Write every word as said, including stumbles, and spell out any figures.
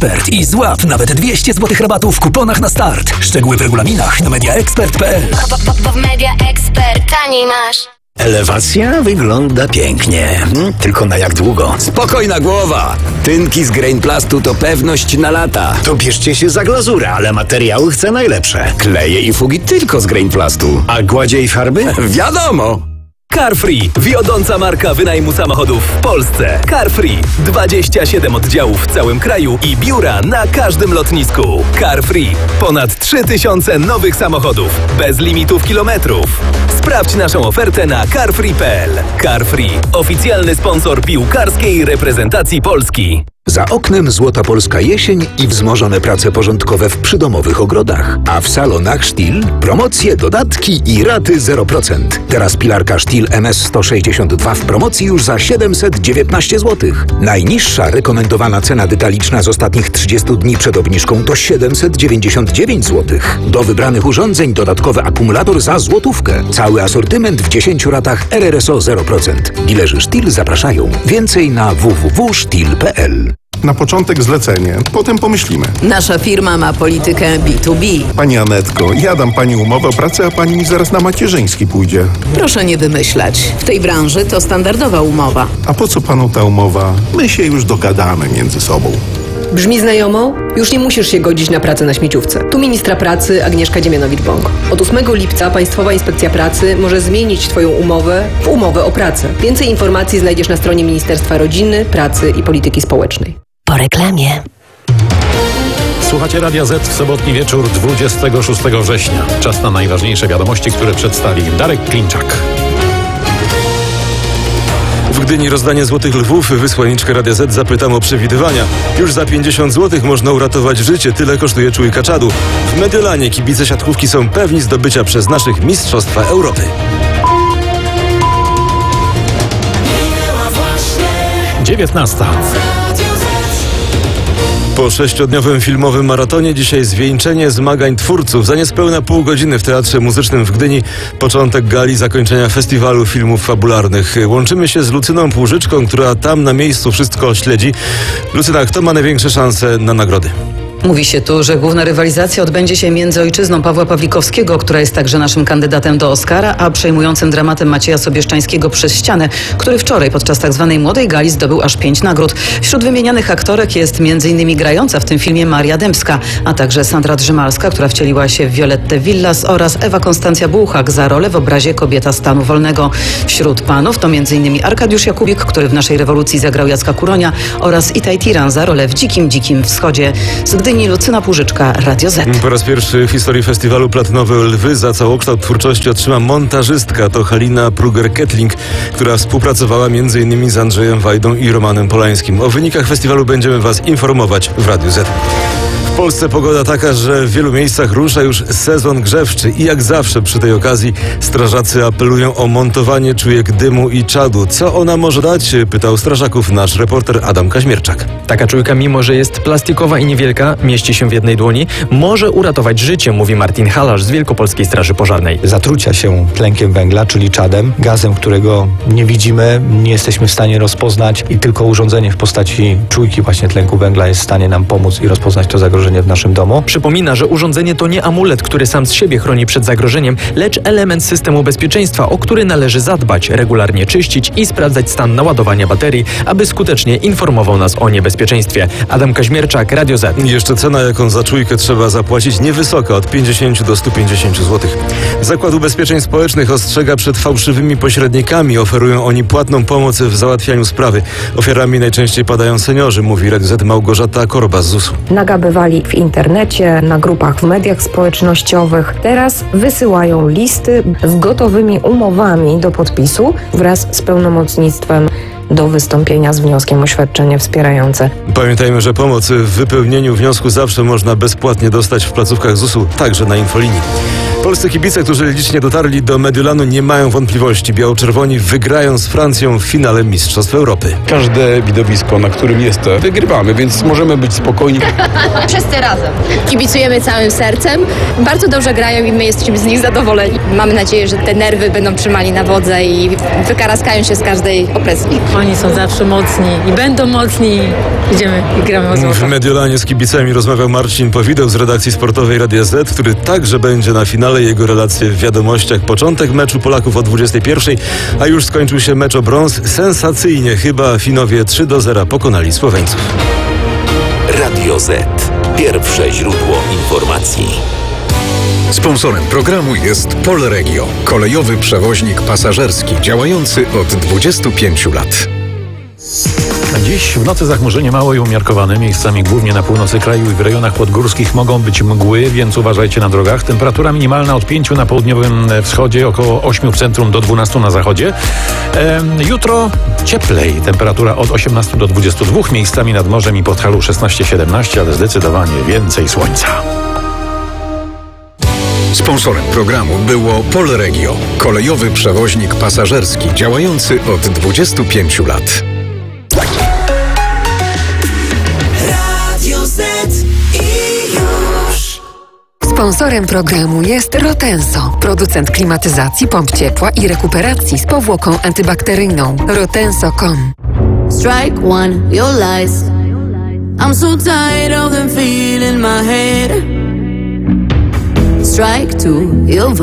Expert i złap nawet dwieście złotych rabatu w kuponach na start. Szczegóły w regulaminach na media expert kropka p l. W Media Expert taniej masz. Elewacja wygląda pięknie, hmm, tylko na jak długo? Spokojna głowa! Tynki z Grainplastu to pewność na lata. To bierzcie się za glazurę, ale materiały chcę najlepsze. Kleje i fugi tylko z Grainplastu. A gładzie i farby? Wiadomo! Carfree, wiodąca marka wynajmu samochodów w Polsce. Carfree, dwadzieścia siedem oddziałów w całym kraju i biura na każdym lotnisku. Carfree, ponad trzy tysiące nowych samochodów, bez limitów kilometrów. Sprawdź naszą ofertę na carfree kropka p l. Carfree, oficjalny sponsor piłkarskiej reprezentacji Polski. Za oknem złota polska jesień i wzmożone prace porządkowe w przydomowych ogrodach. A w salonach Stihl promocje, dodatki i raty zero procent. Teraz pilarka Stihl M S sto sześćdziesiąt dwa w promocji już za siedemset dziewiętnaście złotych. Najniższa rekomendowana cena detaliczna z ostatnich trzydziestu dni przed obniżką to siedemset dziewięćdziesiąt dziewięć złotych. Do wybranych urządzeń dodatkowy akumulator za złotówkę. Cały asortyment w dziesięciu ratach R R S O zero procent. Dilerzy Stihl zapraszają. Więcej na w w w kropka stihl kropka p l. Na początek zlecenie, potem pomyślimy. Nasza firma ma politykę B dwa B. Pani Anetko, ja dam pani umowę o pracę, a pani mi zaraz na macierzyński pójdzie. Proszę nie wymyślać. W tej branży to standardowa umowa. A po co panu ta umowa? My się już dogadamy między sobą. Brzmi znajomo? Już nie musisz się godzić na pracę na śmieciówce. Tu ministra pracy Agnieszka Dziemianowicz-Bąk. Od ósmego lipca Państwowa Inspekcja Pracy może zmienić Twoją umowę w umowę o pracę. Więcej informacji znajdziesz na stronie Ministerstwa Rodziny, Pracy i Polityki Społecznej. Po reklamie. Słuchacie Radia Z w sobotni wieczór dwudziestego szóstego września. Czas na najważniejsze wiadomości, które przedstawi Darek Klinczak. W Gdyni rozdanie złotych lwów. Wysłanniczkę Radia Z zapytam o przewidywania. Już za pięćdziesiąt złotych można uratować życie. Tyle kosztuje czujka czadu. W Mediolanie kibice siatkówki są pewni zdobycia przez naszych Mistrzostwa Europy. dziewiętnasta. Po sześciodniowym filmowym maratonie dzisiaj zwieńczenie zmagań twórców. Za niespełna pół godziny w Teatrze Muzycznym w Gdyni początek gali zakończenia festiwalu filmów fabularnych. Łączymy się z Lucyną Płużyczką, która tam na miejscu wszystko śledzi. Lucyna, kto ma największe szanse na nagrody? Mówi się tu, że główna rywalizacja odbędzie się między ojczyzną Pawła Pawlikowskiego, która jest także naszym kandydatem do Oscara, a przejmującym dramatem Macieja Sobieszczańskiego Przez ścianę, który wczoraj podczas tzw. młodej gali zdobył aż pięć nagród. Wśród wymienianych aktorek jest m.in. grająca w tym filmie Maria Dębska, a także Sandra Drzymalska, która wcieliła się w Violettę Villas, oraz Ewa Konstancja Bułhak za rolę w obrazie Kobieta stanu wolnego. Wśród panów to m.in. Arkadiusz Jakubik, który w Naszej rewolucji zagrał Jacka Kuronia, oraz Itaj Tiran za rolę w Dzikim, Dzikim Wschodzie. Z Gdyni Lucyna Płużyczka, Radio Z. Po raz pierwszy w historii festiwalu Platynowe Lwy za całokształt twórczości otrzyma montażystka. To Halina Pruger-Kettling, która współpracowała m.in. z Andrzejem Wajdą i Romanem Polańskim. O wynikach festiwalu będziemy Was informować w Radiu Z. W Polsce pogoda taka, że w wielu miejscach rusza już sezon grzewczy i jak zawsze przy tej okazji strażacy apelują o montowanie czujek dymu i czadu. Co ona może dać? Pytał strażaków nasz reporter Adam Kaźmierczak. Taka czujka, mimo że jest plastikowa i niewielka, mieści się w jednej dłoni, może uratować życie, mówi Martin Halarz z Wielkopolskiej Straży Pożarnej. Zatrucia się tlenkiem węgla, czyli czadem, gazem, którego nie widzimy, nie jesteśmy w stanie rozpoznać i tylko urządzenie w postaci czujki właśnie tlenku węgla jest w stanie nam pomóc i rozpoznać to zagrożenie w naszym domu. Przypomina, że urządzenie to nie amulet, który sam z siebie chroni przed zagrożeniem, lecz element systemu bezpieczeństwa, o który należy zadbać, regularnie czyścić i sprawdzać stan naładowania baterii, aby skutecznie informował nas o niebezpieczeństwie. Adam Kaźmierczak, Radio Z. Jeszcze cena, jaką za czujkę trzeba zapłacić, niewysoka, od pięćdziesięciu do stu pięćdziesięciu złotych. Zakład Ubezpieczeń Społecznych ostrzega przed fałszywymi pośrednikami. Oferują oni płatną pomoc w załatwianiu sprawy. Ofiarami najczęściej padają seniorzy, mówi Radio Z Małgorzata Korba z zusu. Nagabywali w internecie, na grupach w mediach społecznościowych. Teraz wysyłają listy z gotowymi umowami do podpisu wraz z pełnomocnictwem do wystąpienia z wnioskiem o świadczenie wspierające. Pamiętajmy, że pomoc w wypełnieniu wniosku zawsze można bezpłatnie dostać w placówkach zusu, także na infolinii. Polscy kibice, którzy licznie dotarli do Mediolanu, nie mają wątpliwości. Biało-czerwoni wygrają z Francją w finale Mistrzostw Europy. Każde widowisko, na którym jestem, wygrywamy, więc możemy być spokojni. Wszyscy razem. Kibicujemy całym sercem. Bardzo dobrze grają i my jesteśmy z nich zadowoleni. Mamy nadzieję, że te nerwy będą trzymali na wodze i wykaraskają się z każdej opresji. Oni są zawsze mocni i będą mocni. Idziemy i gramy o złoto. W Mediolanie z kibicami rozmawiał Marcin Powideł z redakcji sportowej Radia Z, który także będzie na finale. Jego relacje w wiadomościach. Początek meczu Polaków o dwudziestej pierwszej, a już skończył się mecz o brąz. Sensacyjnie chyba Finowie trzy do zera pokonali Słoweńców. Radio Z. Pierwsze źródło informacji. Sponsorem programu jest Polregio, kolejowy przewoźnik pasażerski działający od dwudziestu pięciu lat. Dziś w nocy zachmurzenie małe i umiarkowane. Miejscami głównie na północy kraju i w rejonach podgórskich mogą być mgły, więc uważajcie na drogach. Temperatura minimalna od pięciu na południowym wschodzie, około ośmiu w centrum do dwunastu na zachodzie. E, jutro cieplej. Temperatura od osiemnastu do dwudziestu dwóch. Miejscami nad morzem i Podhalu szesnaście siedemnaście, ale zdecydowanie więcej słońca. Sponsorem programu było Polregio, kolejowy przewoźnik pasażerski działający od dwudziestu pięciu lat. Radio Z i już. Sponsorem programu jest Rotenso, producent klimatyzacji, pomp ciepła i rekuperacji z powłoką antybakteryjną. rotenso kropka com. Strike one, your lies. I'm so tired of them feeling my head. Strike two, your